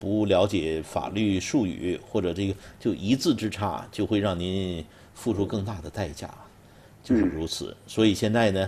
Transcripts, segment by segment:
不了解法律术语或者这个就一字之差，就会让您付出更大的代价，就是如此。所以现在呢，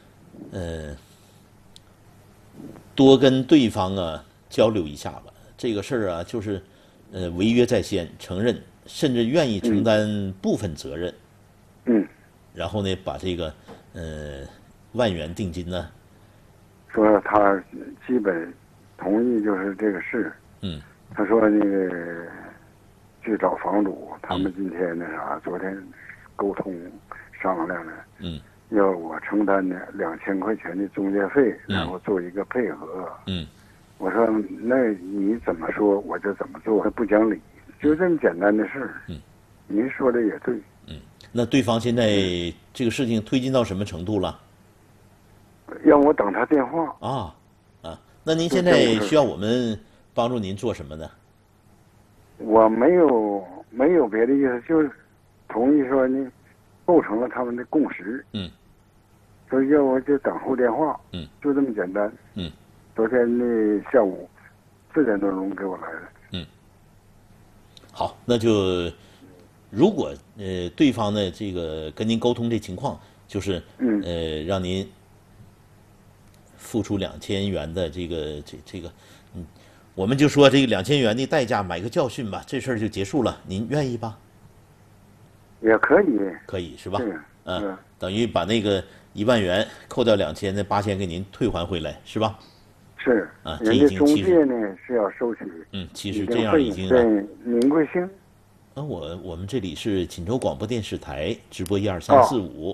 多跟对方啊交流一下吧。这个事儿啊，就是违约在先，承认，甚至愿意承担部分责任。然后呢，把这个万元定金呢， 说他基本同意就是这个事。他说那个去找房主，他们今天那啥，昨天沟通商量了，要我承担呢2000块钱的中介费，然后做一个配合。我说那你怎么说我就怎么做，不讲理，就这么简单的事儿。您说的也对。 那对方现在这个事情推进到什么程度了？ 让我等他电话。 那您现在需要我们帮助您做什么呢？ 我没有别的意思，就是同意说你构成了他们的共识。所以要我就等候电话。就这么简单。昨天的下午4点多钟给我来的。 好，那就如果对方呢这个跟您沟通这情况，就是让您付出2000元的这个我们就说这个2000元的代价买个教训吧，这事儿就结束了，您愿意吧？ 也可以。 可以是吧？等于把那个1万元扣掉2000，那8000给您退还回来是吧？ 是。 这已经中介呢是要收取。 其实这样已经对您贵姓？ 我们这里是锦州广播电视台直播12345。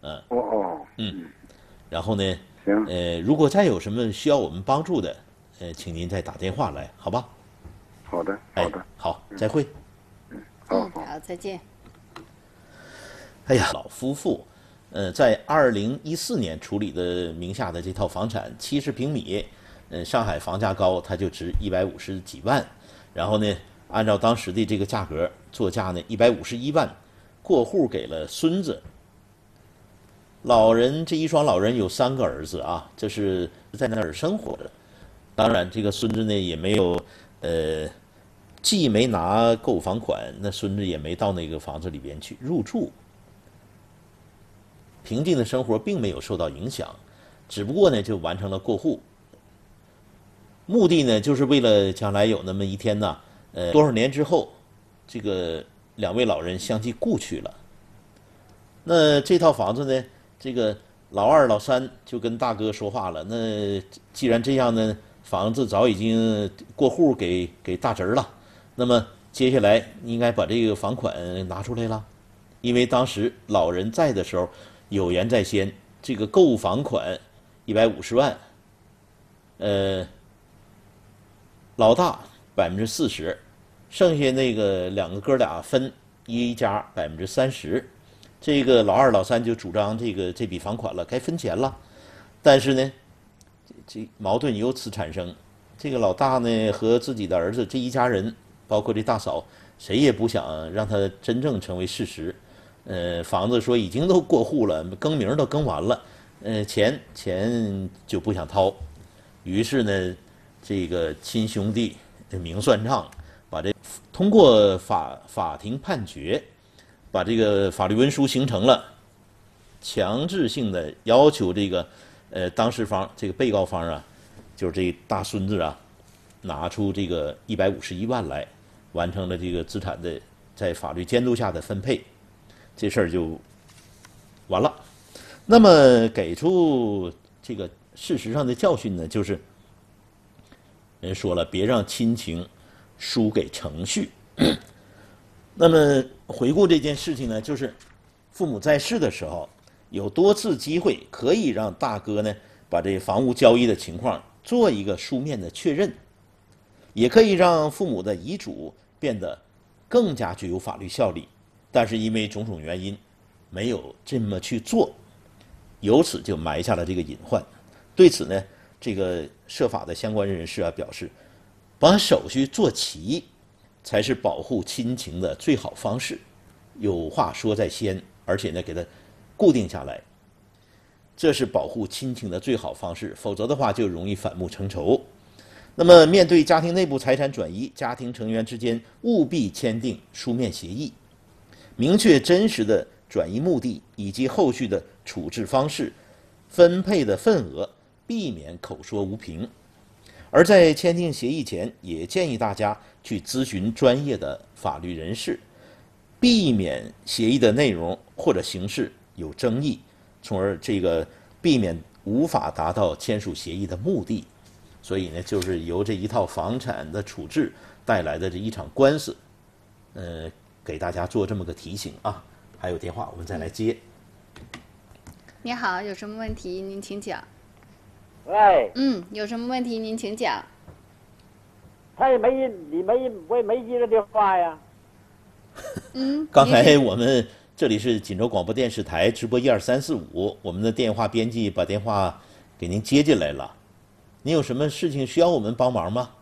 然后呢，如果再有什么需要我们帮助的，请您再打电话来，好吧？ 好的。 好，再会。 好，再见。 哎呀，老夫妇，在2014年处理的名下的这套房产70平米，上海房价高，它就值150几万，然后呢，按照当时的这个价格作价呢151万，过户给了孙子。这一双老人有3个儿子啊，这是在那儿生活着。当然，这个孙子呢也没有，既没拿购房款，那孙子也没到那个房子里边去入住。平静的生活并没有受到影响，只不过呢就完成了过户。目的呢就是为了将来有那么一天呢，多少年之后，这个2位老人相继故去了。那这套房子呢，这个老2、老3就跟大哥说话了。那既然这样呢，房子早已经过户给大侄儿了，那么接下来应该把这个房款拿出来了，因为当时老人在的时候有言在先，这个购房款150万，老大40%，剩下那个2个哥俩分一家30%。这个老2、老3就主张这笔房款了，该分钱了。但是呢，这矛盾由此产生。这个老大呢和自己的儿子这一家人，包括这大嫂，谁也不想让他真正成为事实。房子说已经都过户了，更名都更完了，钱就不想掏。于是呢，这个亲兄弟明算账，把这通过法庭判决，把这个法律文书形成了，强制性的要求这个当事方这个被告方啊，就是这大孙子啊，拿出这个151万来，完成了这个资产的在法律监督下的分配。这事儿就完了。那么给出这个事实上的教训呢，就是人说了，别让亲情输给程序。那么回顾这件事情呢，就是父母在世的时候，有多次机会可以让大哥呢把这房屋交易的情况做一个书面的确认，也可以让父母的遗嘱变得更加具有法律效力。但是因为种种原因，没有这么去做，由此就埋下了这个隐患。对此呢，这个涉法的相关人士啊表示，把手续做齐，才是保护亲情的最好方式。有话说在先，而且呢给它固定下来，这是保护亲情的最好方式。否则的话，就容易反目成仇。那那么，面对家庭内部财产转移，家庭成员之间务必签订书面协议，明确真实的转移目的以及后续的处置方式、分配的份额，避免口说无凭。而在签订协议前，也建议大家去咨询专业的法律人士，避免协议的内容或者形式有争议，从而避免无法达到签署协议的目的。所以呢，就是由这一套房产的处置带来的这一场官司，给大家做这么个提醒啊。还有电话，我们再来接。 你好，有什么问题您请讲。 喂。 有什么问题您请讲。 他也我也没接他电话呀。 刚才我们这里是锦州广播电视台直播12345，我们的电话编辑把电话给您接进来了。您有什么事情需要我们帮忙吗？